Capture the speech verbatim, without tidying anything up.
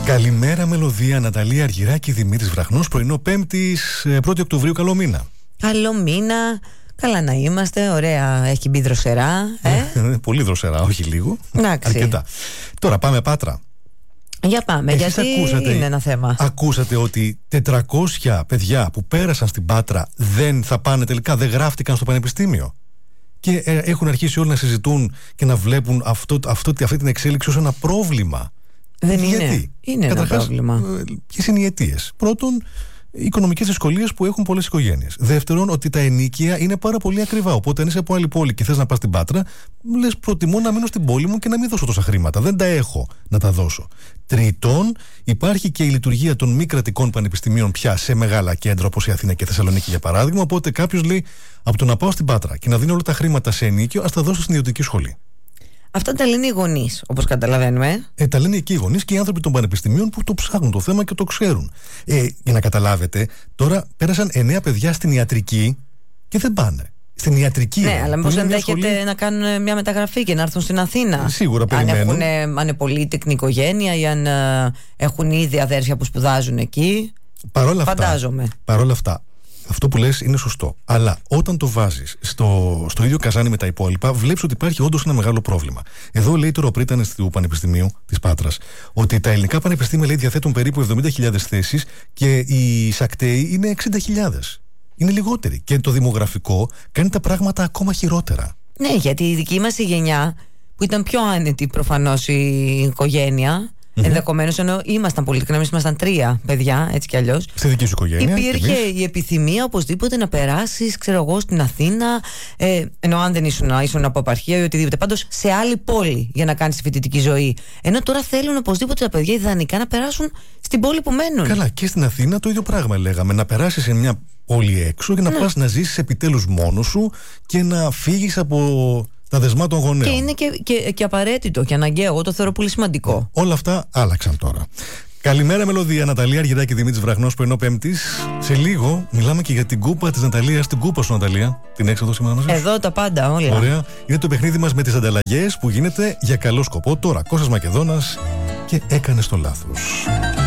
Καλημέρα, Μελωδία, Ναταλία Αργυράκη, Δημήτρης Βραχνός. Πρωινό Πέμπτης, πρώτη Οκτωβρίου. Καλό μήνα. Καλό μήνα. Καλά να είμαστε. Ωραία, έχει μπει δροσερά. Ε? Πολύ δροσερά, όχι λίγο. Εντάξει. Αρκετά. Τώρα πάμε Πάτρα. Για πάμε, εσείς γιατί ακούσατε, είναι ένα θέμα. Ακούσατε ότι τετρακόσια παιδιά που πέρασαν στην Πάτρα δεν θα πάνε τελικά, δεν γράφτηκαν στο πανεπιστήμιο. Και ε, έχουν αρχίσει όλοι να συζητούν και να βλέπουν αυτό, αυτό, αυτή την εξέλιξη ως ένα πρόβλημα. Δεν Γιατί? είναι. Είναι Καταρχάς, ένα πρόβλημα. Ποιες είναι οι αιτίες? Πρώτον, οι οικονομικές δυσκολίες που έχουν πολλές οικογένειες. Δεύτερον, ότι τα ενοίκια είναι πάρα πολύ ακριβά. Οπότε, αν είσαι από άλλη πόλη και θες να πας στην Πάτρα, λες προτιμώ να μείνω στην πόλη μου και να μην δώσω τόσα χρήματα. Δεν τα έχω να τα δώσω. Τρίτον, υπάρχει και η λειτουργία των μη κρατικών πανεπιστημίων πια σε μεγάλα κέντρα όπως η Αθήνα και η Θεσσαλονίκη για παράδειγμα. Οπότε, κάποιος λέει, από το να πάω στην Πάτρα και να δίνω όλα τα χρήματα σε ενοίκιο, ας τα δώσω στην ιδιωτική σχολή. Αυτά τα λένε οι γονείς, όπως καταλαβαίνουμε. Ε, τα λένε και οι γονείς και οι άνθρωποι των πανεπιστημίων που το ψάχνουν το θέμα και το ξέρουν. Ε, για να καταλάβετε, τώρα πέρασαν εννέα παιδιά στην ιατρική και δεν πάνε. Στην ιατρική. Ναι, αλλά μήπως ενδέχεται σχολή... να κάνουν μια μεταγραφή και να έρθουν στην Αθήνα. Ε, σίγουρα περιμένουν. Αν, έχουν, αν είναι πολύτεκνη οικογένεια ή αν uh, έχουν ήδη αδέρφια που σπουδάζουν εκεί. Παρόλα φαντάζομαι. Αυτά, παρόλα αυτά. Αυτό που λες είναι σωστό. Αλλά όταν το βάζεις στο, στο ίδιο καζάνι με τα υπόλοιπα, βλέπεις ότι υπάρχει όντως ένα μεγάλο πρόβλημα. Εδώ λέει τώρα ο πρίτανης του Πανεπιστημίου της Πάτρας ότι τα ελληνικά πανεπιστήμια λέει, διαθέτουν περίπου εβδομήντα χιλιάδες θέσεις και οι ΣΑΚΤΕΙ είναι εξήντα χιλιάδες. Είναι λιγότεροι. Και το δημογραφικό κάνει τα πράγματα ακόμα χειρότερα. Ναι, γιατί η δική μας η γενιά, που ήταν πιο άνετη προφανώς η οικογένεια. Mm-hmm. Ενδεχομένως, ενώ ήμασταν πολιτικά, εμείς ήμασταν τρία παιδιά, έτσι κι αλλιώς. Στη δική σου οικογένεια. Υπήρχε η επιθυμία οπωσδήποτε να περάσεις, ξέρω εγώ, στην Αθήνα, ε, ενώ αν δεν ήσουν, ήσουν από επαρχία ή οτιδήποτε. Πάντως σε άλλη πόλη για να κάνεις τη φοιτητική ζωή. Ενώ τώρα θέλουν οπωσδήποτε τα παιδιά ιδανικά να περάσουν στην πόλη που μένουν. Καλά, και στην Αθήνα το ίδιο πράγμα λέγαμε. Να περάσεις σε μια πόλη έξω και να ναι. πας να ζήσεις επιτέλους μόνος σου και να φύγεις από τα δεσμά των γονέων. Και είναι και, και, και απαραίτητο και αναγκαίο. Εγώ το θεωρώ πολύ σημαντικό. Ναι. Όλα αυτά άλλαξαν τώρα. Καλημέρα, Μελωδία, Ναταλία Αργυράκη, Δημήτρης Βραχνός, πρωινό Πέμπτης. Σε λίγο μιλάμε και για την κούπα της Ναταλίας. Την κούπα σου, Ναταλία. Την έξοδο σήμερα μαζί. Εδώ τα πάντα, όλα. Ωραία. Είναι το παιχνίδι μας με τις ανταλλαγές που γίνεται για καλό σκοπό. Τώρα, Κώστας Μακεδόνας και έκανες το λάθος.